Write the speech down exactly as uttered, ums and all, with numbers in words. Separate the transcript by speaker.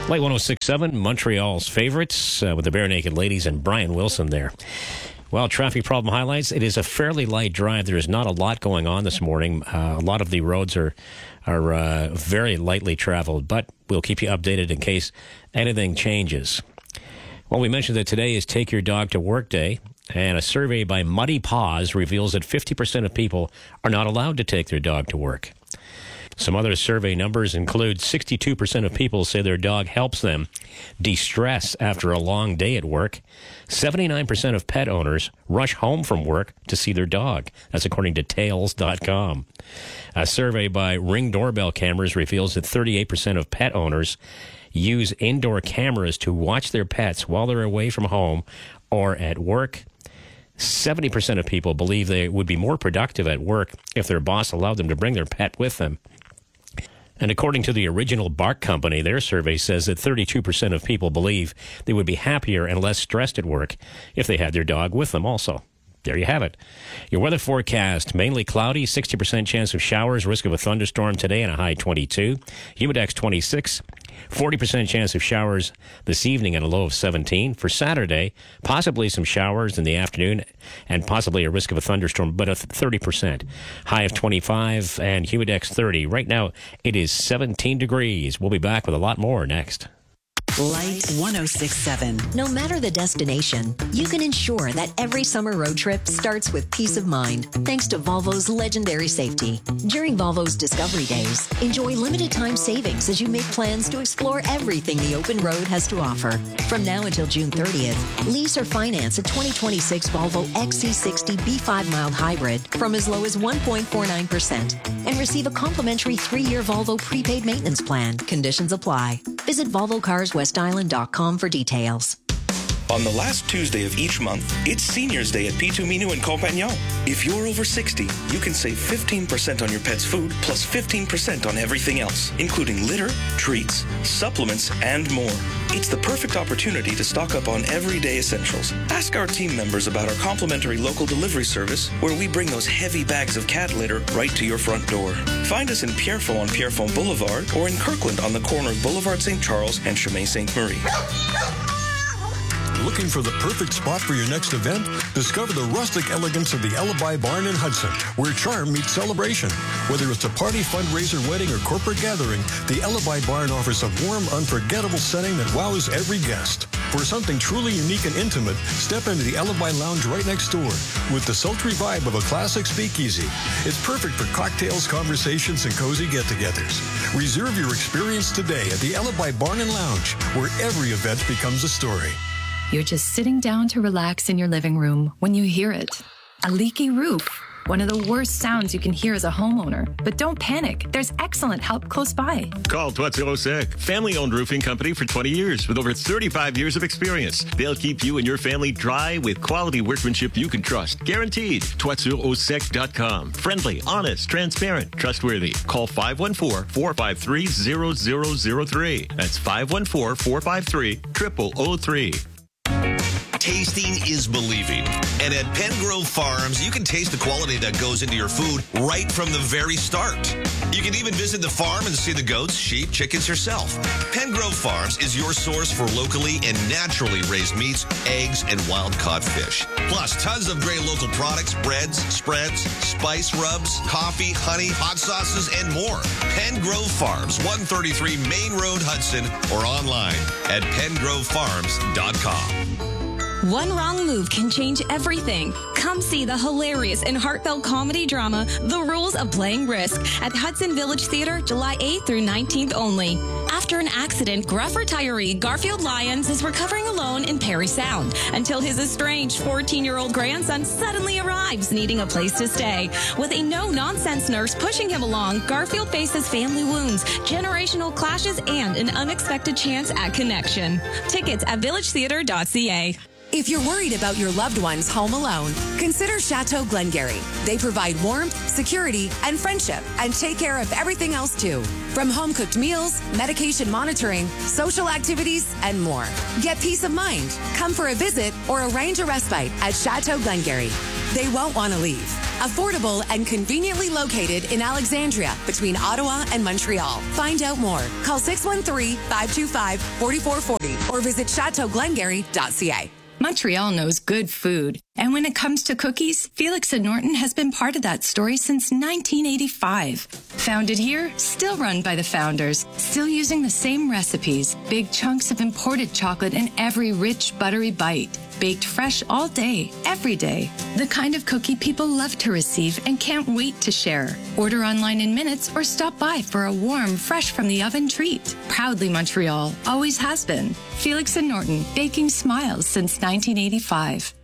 Speaker 1: Light one oh six point seven, Montreal's favorites, uh, with the Bare Naked Ladies and Brian Wilson there. Well, traffic problem highlights. It is a fairly light drive. There is not a lot going on this morning. Uh, a lot of the roads are are uh, very lightly traveled, but we'll keep you updated in case anything changes. Well, we mentioned that today is Take Your Dog to Work Day, and a survey by Muddy Paws reveals that fifty percent of people are not allowed to take their dog to work. Some other survey numbers include sixty-two percent of people say their dog helps them de-stress after a long day at work. seventy-nine percent of pet owners rush home from work to see their dog. That's according to tails dot com. A survey by Ring Doorbell Cameras reveals that thirty-eight percent of pet owners use indoor cameras to watch their pets while they're away from home or at work. seventy percent of people believe they would be more productive at work if their boss allowed them to bring their pet with them. And according to the Original Bark Company, their survey says that thirty-two percent of people believe they would be happier and less stressed at work if they had their dog with them also. There you have it. Your weather forecast, mainly cloudy, sixty percent chance of showers, risk of a thunderstorm today and a high twenty-two. Humidex twenty-six. forty percent chance of showers this evening and a low of seventeen. For Saturday, possibly some showers in the afternoon and possibly a risk of a thunderstorm, but a thirty percent. High of twenty-five and Humidex thirty. Right now, it is seventeen degrees. We'll be back with a lot more next.
Speaker 2: Light one oh six point seven.
Speaker 3: No matter the destination, you can ensure that every summer road trip starts with peace of mind thanks to Volvo's legendary safety. During Volvo's Discovery Days, enjoy limited time savings as you make plans to explore everything the open road has to offer. From now until June thirtieth, lease or finance a twenty twenty-six Volvo X C sixty B five mild hybrid from as low as one point four nine percent and receive a complimentary three-year Volvo prepaid maintenance plan. Conditions apply. Visit Volvo Cars West Island dot com for details.
Speaker 4: On the last Tuesday of each month, it's Seniors Day at P two Minu and Compagnon. If you're over sixty, you can save fifteen percent on your pet's food plus fifteen percent on everything else, including litter, treats, supplements, and more. It's the perfect opportunity to stock up on everyday essentials. Ask our team members about our complimentary local delivery service, where we bring those heavy bags of cat litter right to your front door. Find us in Pierrefonds on Pierrefonds Boulevard or in Kirkland on the corner of Boulevard Saint Charles and Chemin Sainte Marie.
Speaker 5: Looking for the perfect spot for your next event? Discover the rustic elegance of the Alibi Barn in Hudson, where charm meets celebration. Whether it's a party, fundraiser, wedding, or corporate gathering, the Alibi Barn offers a warm, unforgettable setting that wows every guest. For something truly unique and intimate, step into the Alibi Lounge right next door with the sultry vibe of a classic speakeasy. It's perfect for cocktails, conversations, and cozy get-togethers. Reserve your experience today at the Alibi Barn and Lounge, where every event becomes a story.
Speaker 6: You're just sitting down to relax in your living room when you hear it. A leaky roof. One of the worst sounds you can hear as a homeowner. But don't panic. There's excellent help close by.
Speaker 7: Call Toitser Osek, family-owned roofing company for twenty years with over thirty-five years of experience. They'll keep you and your family dry with quality workmanship you can trust. Guaranteed. Toitser Osek dot com. Friendly, honest, transparent, trustworthy. Call five one four, four five three, zero zero zero three. That's five one four, four five three, zero zero zero three.
Speaker 8: Tasting is believing. And at Pengrove Farms, you can taste the quality that goes into your food right from the very start. You can even visit the farm and see the goats, sheep, chickens yourself. Pengrove Farms is your source for locally and naturally raised meats, eggs, and wild-caught fish. Plus, tons of great local products, breads, spreads, spice rubs, coffee, honey, hot sauces, and more. Pengrove Farms, one thirty-three Main Road, Hudson, or online at pengrove farms dot com.
Speaker 9: One wrong move can change everything. Come see the hilarious and heartfelt comedy drama, The Rules of Playing Risk, at Hudson Village Theater, July eighth through nineteenth only. After an accident, gruff retiree Garfield Lyons is recovering alone in Parry Sound until his estranged fourteen-year-old grandson suddenly arrives, needing a place to stay. With a no-nonsense nurse pushing him along, Garfield faces family wounds, generational clashes, and an unexpected chance at connection. Tickets at village theater dot c a.
Speaker 10: If you're worried about your loved ones home alone, consider Chateau Glengarry. They provide warmth, security, and friendship, and take care of everything else too. From home-cooked meals, medication monitoring, social activities, and more. Get peace of mind. Come for a visit or arrange a respite at Chateau Glengarry. They won't want to leave. Affordable and conveniently located in Alexandria between Ottawa and Montreal. Find out more. Call six one three, five two five, four four four zero or visit chateau glengarry dot c a.
Speaker 6: Montreal knows good food. And when it comes to cookies, Felix and Norton has been part of that story since nineteen eighty-five. Founded here, still run by the founders, still using the same recipes, big chunks of imported chocolate in every rich, buttery bite. Baked fresh all day, every day. The kind of cookie people love to receive and can't wait to share. Order online in minutes or stop by for a warm, fresh from the oven treat. Proudly Montreal, always has been. Felix and Norton, baking smiles since nineteen eighty-five.